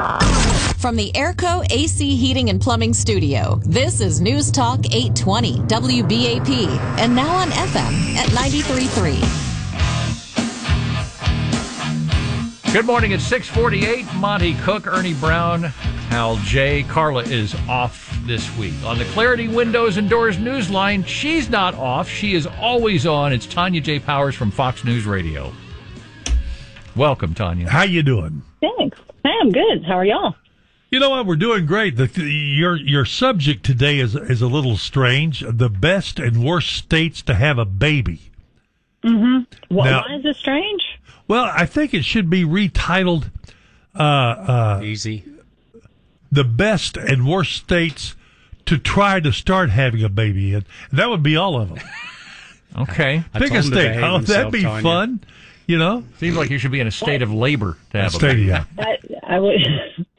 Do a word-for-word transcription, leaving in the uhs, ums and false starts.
From the Airco A C Heating and Plumbing Studio, this is News Talk eight twenty W B A P, and now on F M at ninety-three point three. Good morning. It's six forty-eight. Monty Cook, Ernie Brown, Hal J. Carla is off this week. On the Clarity Windows and Doors Newsline, she's not off. She is always on. It's Tanya J. Powers from Fox News Radio. Welcome, Tanya. How you doing? Thanks. Hey, I'm good. How are y'all? You know what? We're doing great. The, your your subject today is is a little strange. The best and worst states to have a baby. Mm-hmm. Well, now, why is this strange? Well, I think it should be retitled uh, uh, Easy. The best and worst states to try to start having a baby in. And that would be all of them. Okay. Pick a state. Oh, that'd be Tanya. fun. You know? Seems like you should be in a state of labor to have a State, baby. yeah. I, I would.